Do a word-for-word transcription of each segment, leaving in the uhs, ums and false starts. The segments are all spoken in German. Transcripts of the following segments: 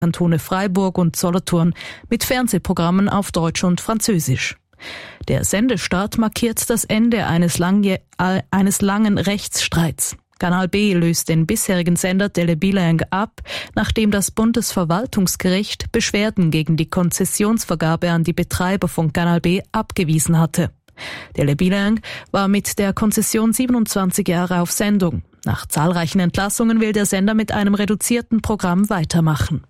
Kantone Freiburg und Solothurn mit Fernsehprogrammen auf Deutsch und Französisch. Der Sendestart markiert das Ende eines, lange, äh, eines langen Rechtsstreits. Kanal B löst den bisherigen Sender Télé Bilingue ab, nachdem das Bundesverwaltungsgericht Beschwerden gegen die Konzessionsvergabe an die Betreiber von Kanal B abgewiesen hatte. Télé Bilingue war mit der Konzession siebenundzwanzig Jahre auf Sendung. Nach zahlreichen Entlassungen will der Sender mit einem reduzierten Programm weitermachen.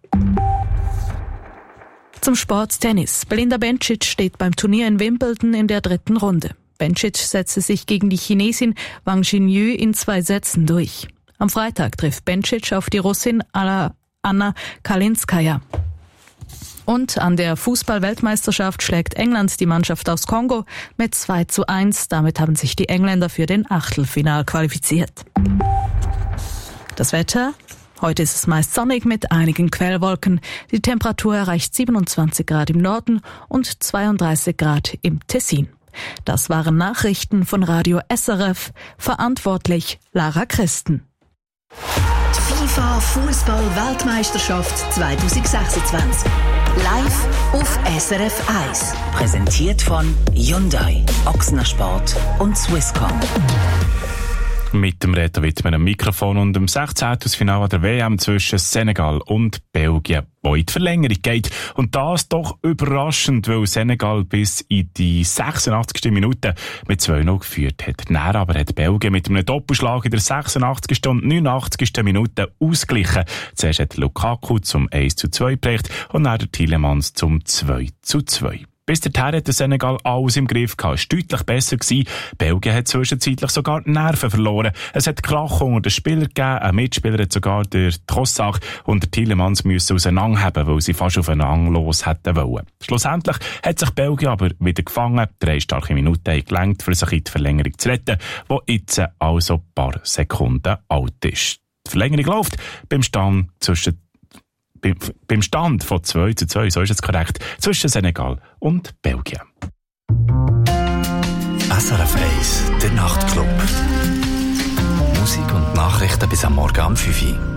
Zum Sport Tennis. Belinda Bencic steht beim Turnier in Wimbledon in der dritten Runde. Bencic setzte sich gegen die Chinesin Wang Xinyu in zwei Sätzen durch. Am Freitag trifft Bencic auf die Russin Anna Kalinskaya. Und an der Fußball-Weltmeisterschaft schlägt England die Mannschaft aus Kongo mit zwei zu eins. Damit haben sich die Engländer für den Achtelfinal qualifiziert. Das Wetter? Heute ist es meist sonnig mit einigen Quellwolken. Die Temperatur erreicht siebenundzwanzig Grad im Norden und zweiunddreißig Grad im Tessin. Das waren Nachrichten von Radio S R F. Verantwortlich Lara Christen. Die FIFA Fußball-Weltmeisterschaft zwanzig sechsundzwanzig. Live auf S R F eins. Präsentiert von Hyundai, Ochsner Sport und Swisscom. Mit dem Reto Wittmann am Mikrofon und dem sechzehnten Finale der W M zwischen Senegal und Belgien, wo in die Verlängerung geht. Und das doch überraschend, weil Senegal bis in die sechsundachtzigste Minute mit zwei null geführt hat. Dann aber hat Belgien mit einem Doppelschlag in der sechsundachtzigsten und neunundachtzigsten Minute ausgeglichen. Zuerst hat Lukaku zum eins zu zwei gebracht und dann der Tielemans zum zwei zu zwei. Bis dahin hat der Senegal alles im Griff gehabt. Es war deutlich besser gewesen. Belgien hat zwischenzeitlich sogar die Nerven verloren. Es hat Krach unter den Spielern gegeben. Ein Mitspieler hat sogar der Trossach und der Tielemans müssen auseinanderheben, weil sie fast aufeinander los hätten wollen. Schlussendlich hat sich Belgien aber wieder gefangen. Drei starke Minuten haben gelangt, um sich in die Verlängerung zu retten, die jetzt also ein paar Sekunden alt ist. Die Verlängerung läuft beim Stand zwischen beim Stand von zwei zu zwei, so ist es korrekt, zwischen Senegal und Belgien. S R F eins, der Nachtclub. Musik und Nachrichten bis am Morgen um fünf Uhr.